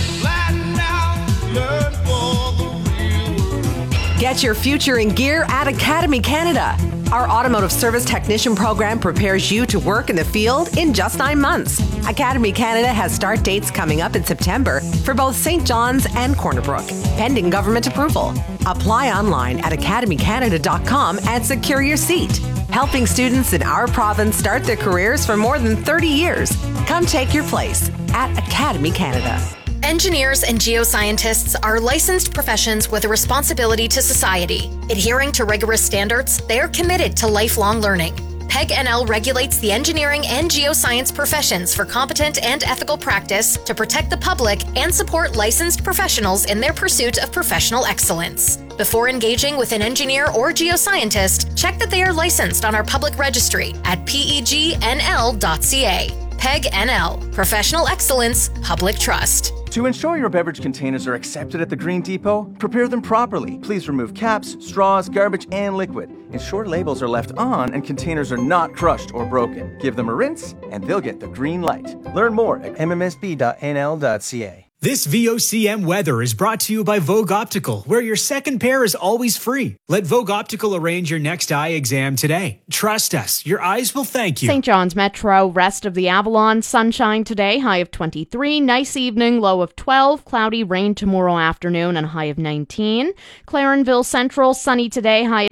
Get your future in gear at Academy Canada. Our automotive service technician program prepares you to work in the field in just 9 months. Academy Canada has start dates coming up in September for both St. John's and Corner Brook, pending government approval. Apply online at academycanada.com and secure your seat. Helping students in our province start their careers for more than 30 years. Come take your place at Academy Canada. Engineers and geoscientists are licensed professions with a responsibility to society. Adhering to rigorous standards, they are committed to lifelong learning. PEG NL regulates the engineering and geoscience professions for competent and ethical practice to protect the public and support licensed professionals in their pursuit of professional excellence. Before engaging with an engineer or geoscientist, check that they are licensed on our public registry at pegnl.ca. PEG NL, Professional Excellence, Public Trust. To ensure your beverage containers are accepted at the Green Depot, prepare them properly. Please remove caps, straws, garbage, and liquid. Ensure labels are left on and containers are not crushed or broken. Give them a rinse, and they'll get the green light. Learn more at mmsb.nl.ca. This VOCM weather is brought to you by Vogue Optical, where your second pair is always free. Let Vogue Optical arrange your next eye exam today. Trust us, your eyes will thank you. St. John's Metro, rest of the Avalon, sunshine today, high of 23. Nice evening, low of 12. Cloudy, rain tomorrow afternoon, and high of 19. Clarenville Central, sunny today, high of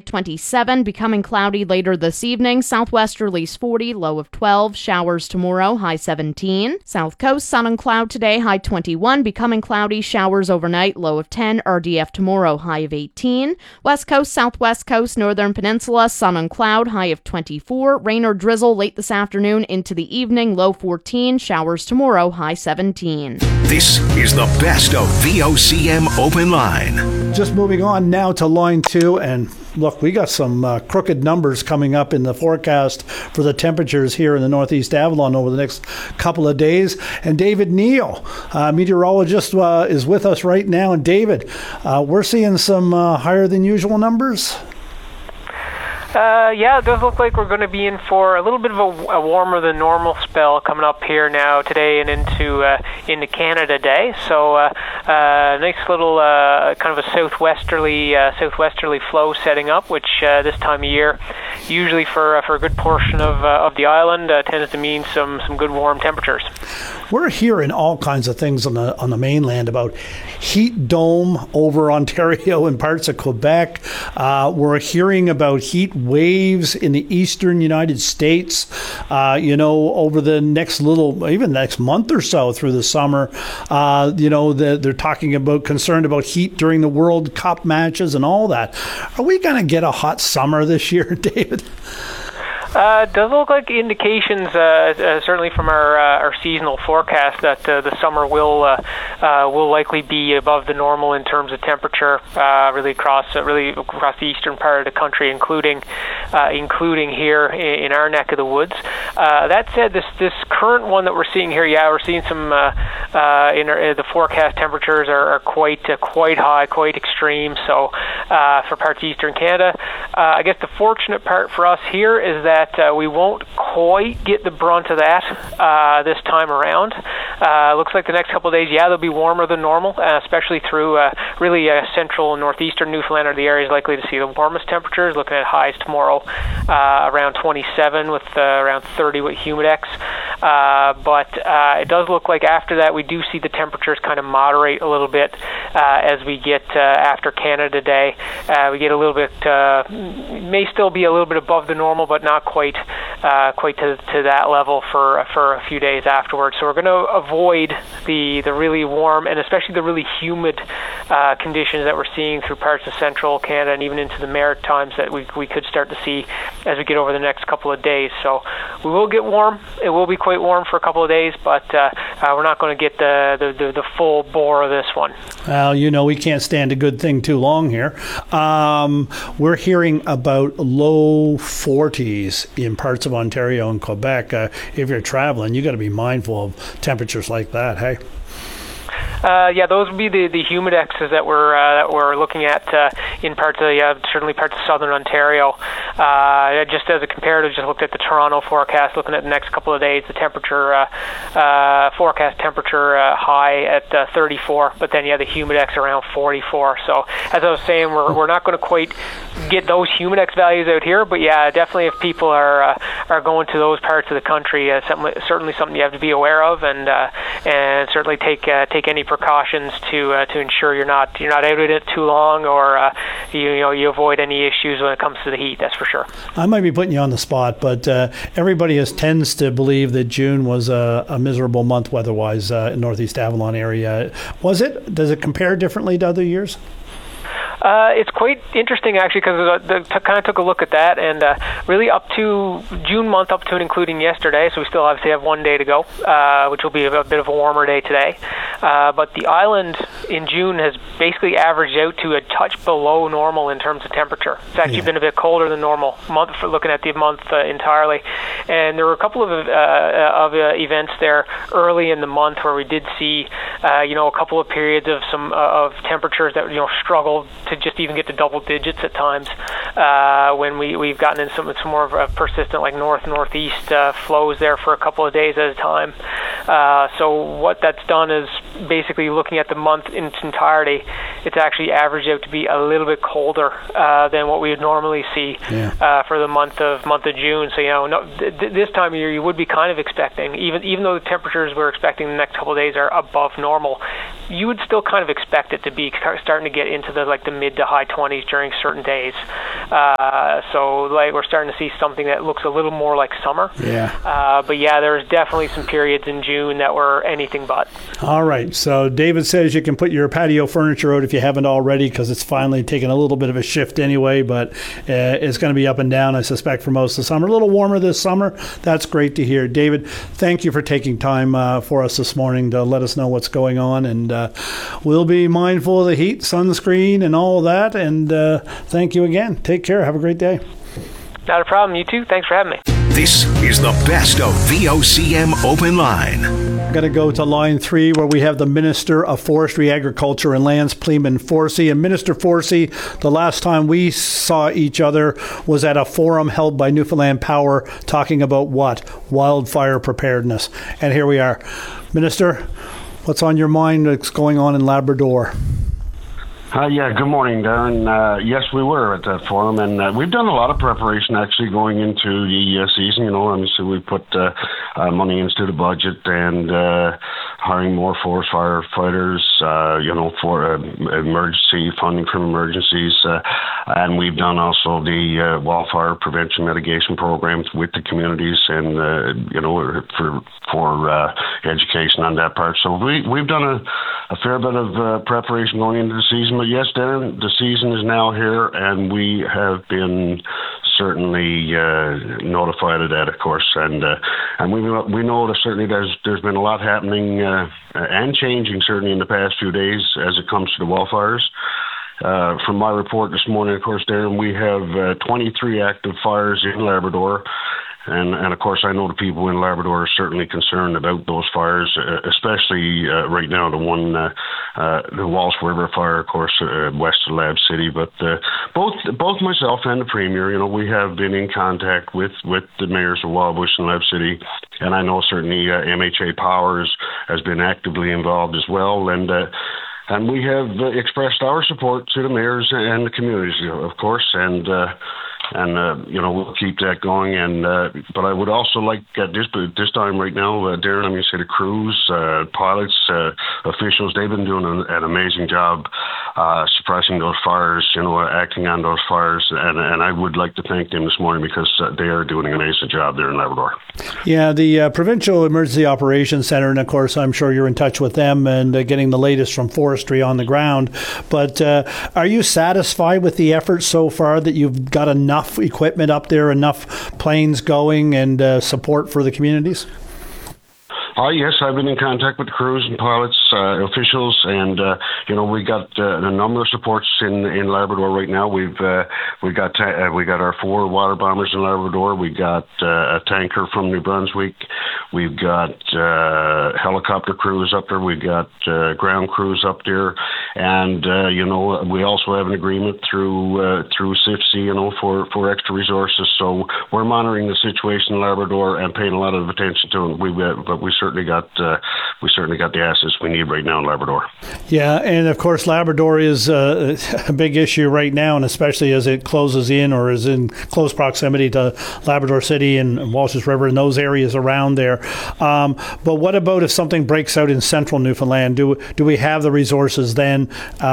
27, becoming cloudy later this evening. Southwesterlies 40, low of 12. Showers tomorrow, high 17. South Coast, sun and cloud today, high 21. Becoming cloudy, showers overnight, low of 10. RDF tomorrow, high of 18. West Coast, Southwest Coast, Northern Peninsula, sun and cloud, high of 24. Rain or drizzle late this afternoon into the evening, low 14. Showers tomorrow, high 17. This is the best of VOCM Open Line. Just moving on now to line 2, and look, we got some crooked numbers coming up in the forecast for the temperatures here in the Northeast Avalon over the next couple of days. And David Neal, meteorologist, is with us right now. And David, we're seeing some higher than usual numbers. Yeah, it does look like we're going to be in for a little bit of a warmer than normal spell coming up here now today and into Canada Day. So nice little kind of a southwesterly flow setting up, which this time of year, usually for a good portion of the island, tends to mean some good warm temperatures. We're hearing all kinds of things on the mainland about heat dome over Ontario and parts of Quebec. We're hearing about heat waves in the eastern United States, over the next even next month or so through the summer. They're talking about concerned about heat during the World Cup matches and all that. Are we going to get a hot summer this year, David? Does look like indications, certainly from our seasonal forecast, that the summer will likely be above the normal in terms of temperature, really across the eastern part of the country, including here in our neck of the woods. That said, this current one that we're seeing here, we're seeing some the forecast temperatures are quite high, quite extreme. So for parts of eastern Canada, I guess the fortunate part for us here is that we won't quite get the brunt of that this time around. Looks like the next couple of days, they'll be warmer than normal, especially through really central and northeastern Newfoundland are the areas likely to see the warmest temperatures, looking at highs tomorrow around 27 with around 30 with humidex. But it does look like after that we do see the temperatures kind of moderate a little bit as we get after Canada Day. We get a little bit, may still be a little bit above the normal, but not quite to that level for a few days afterwards. So we're going to avoid the really warm and especially the really humid conditions that we're seeing through parts of central Canada and even into the Maritimes that we could start to see as we get over the next couple of days. So we will get warm. It will be quite warm for a couple of days, but we're not going to get the full bore of this one. Well, we can't stand a good thing too long here. We're hearing about low 40s in parts of Ontario and Quebec. If you're traveling, you got to be mindful of temperatures like that, hey? Those would be the humidexes that we're looking at in parts of certainly parts of southern Ontario. Just as a comparative, just looked at the Toronto forecast, looking at the next couple of days, the temperature forecast temperature high at 34, but then the humidex around 44. So as I was saying, we're not going to quite get those humidex values out here, but definitely if people are going to those parts of the country, certainly something you have to be aware of, and certainly take any precautions to ensure you're not out in it too long, or you avoid any issues when it comes to the heat. That's for sure. I might be putting you on the spot, but everybody tends to believe that June was a miserable month weather-wise in Northeast Avalon area. Was it? Does it compare differently to other years? It's quite interesting, actually, because I kind of took a look at that, and really up to June month, up to and including yesterday, so we still obviously have one day to go, which will be a bit of a warmer day today. But the island in June has basically averaged out to a touch below normal in terms of temperature. It's actually been a bit colder than normal month for looking at the month entirely. And there were a couple of events there early in the month where we did see, a couple of periods of of temperatures that struggled to just even get to double digits at times when we've gotten in some more of a persistent northeast flows there for a couple of days at a time. So what that's done is basically looking at the month in its entirety, it's actually averaged out to be a little bit colder than what we would normally see for the month of June. So this time of year you would be kind of expecting, even though the temperatures we're expecting the next couple of days are above normal, you would still kind of expect it to be starting to get into the mid to high 20s during certain days. So we're starting to see something that looks a little more like summer. Yeah. But yeah, there's definitely some periods in June that were anything but. All right. So David says you can put your patio furniture out if you haven't already, because it's finally taken a little bit of a shift anyway, but it's going to be up and down, I suspect, for most of the summer. A little warmer this summer. That's great to hear. David, thank you for taking time for us this morning to let us know what's going on, and we'll be mindful of the heat, sunscreen, and all of that, and thank you again. Take care. Have a great day. Not a problem. You too. Thanks for having me. This is the best of VOCM Open Line. I'm going to go to line 3, where we have the Minister of Forestry, Agriculture and Lands, Pleeman Forsey. And Minister Forsey, the last time we saw each other was at a forum held by Newfoundland Power talking about what? Wildfire preparedness. And here we are. Minister, what's on your mind that's going on in Labrador? Yeah, good morning, Darren. Yes, we were at that forum, and we've done a lot of preparation actually going into the season. Obviously we put money into the budget and hiring more forest firefighters, for emergency funding from emergencies, and we've done also the wildfire prevention mitigation programs with the communities, and for education on that part. So we've done a fair bit of preparation going into the season. But yes, Darren, the season is now here, and we have been certainly notified of that, of course, and we know that certainly there's been a lot happening and changing certainly in the past few days as it comes to the wildfires. From my report this morning, of course, Darren, we have 23 active fires in Labrador. And of course, I know the people in Labrador are certainly concerned about those fires, especially right now the one, the Walsh River fire, of course, west of Lab City. But both myself and the Premier, we have been in contact with the mayors of Wildbush and Lab City, and I know certainly MHA Powers has been actively involved as well, and we have expressed our support to the mayors and the communities, of course, and we'll keep that going. And but I would also like at this time right now, Darren, I'm going to say the crews, pilots, officials, they've been doing an amazing job suppressing those fires, acting on those fires, and I would like to thank them this morning because they are doing an amazing job there in Labrador. Yeah, the Provincial Emergency Operations Centre, and of course I'm sure you're in touch with them and getting the latest from forestry on the ground, but are you satisfied with the efforts so far, that you've got enough equipment up there, enough planes going, and support for the communities? Yes, I've been in contact with crews and pilots, officials, and we got a number of supports in Labrador right now. We got our 4 water bombers in Labrador. We got a tanker from New Brunswick. We've got helicopter crews up there. We've got ground crews up there, and we also have an agreement through CIFC, for extra resources. So we're monitoring the situation in Labrador and paying a lot of attention to it. But we certainly got the assets we need right now in Labrador. Yeah, and of course Labrador is a big issue right now, and especially as it closes in or is in close proximity to Labrador City and Walsh's River and those areas around there. But what about if something breaks out in central Newfoundland? Do we have the resources then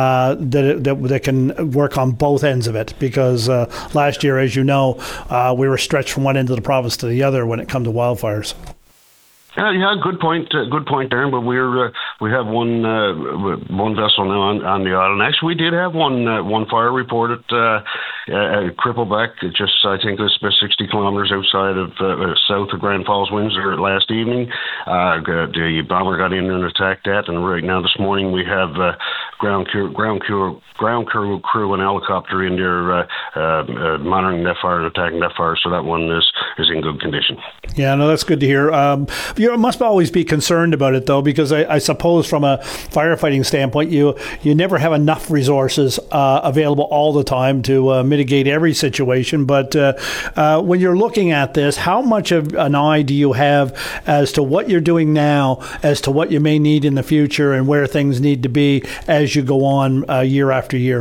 that can work on both ends of it? Because last year, as you know, we were stretched from one end of the province to the other when it comes to wildfires. Yeah, good point, Darren. But we have one vessel now on the island. Actually, we did have one fire reported at Crippleback, just I think it's about 60 kilometers outside of south of Grand Falls, Windsor last evening. The bomber got in and attacked that, and right now this morning we have ground crew and helicopter in there monitoring that fire and attacking that fire. So that one is in good condition. Yeah, no, that's good to hear. You must always be concerned about it, though, because I suppose from a firefighting standpoint, you never have enough resources available all the time to mitigate every situation. But when you're looking at this, how much of an eye do you have as to what you're doing now, as to what you may need in the future, and where things need to be as you go on year after year?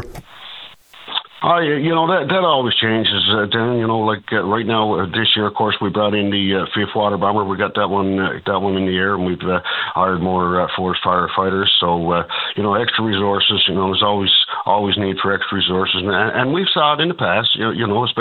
That always changes, Darren. Right now, this year, of course, we brought in the 5th water bomber. We got that one in the air, and we've hired more forest firefighters. So, extra resources. There's always need for extra resources, and we've saw it in the past. Especially